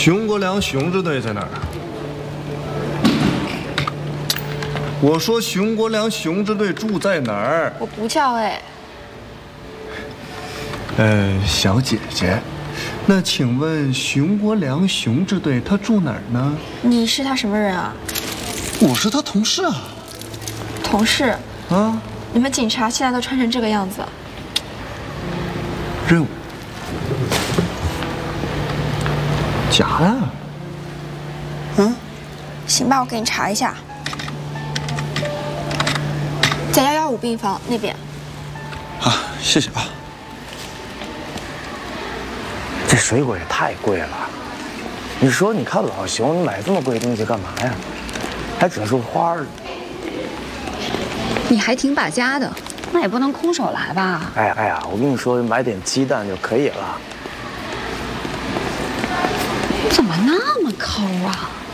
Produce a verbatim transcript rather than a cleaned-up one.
熊国良熊支队在哪儿？我说熊国良熊支队住在哪儿？ 我不叫哎。 呃，小姐姐，那请问熊国良熊支队他住哪儿呢？ 你是他什么人啊？ 我是他同事啊。 同事？ 啊？ 你们警察现在都穿成这个样子？ 任务。假的。 嗯，行吧，我给你查一下，在幺幺五病房那边。 好，谢谢啊。 这水果也太贵了，你说你看老熊，你买这么贵的东西干嘛呀？还指束花儿。 你还挺把家的，那也不能空手来吧？ 哎哎呀，我跟你说，买点鸡蛋就可以了。 怎么那么抠啊？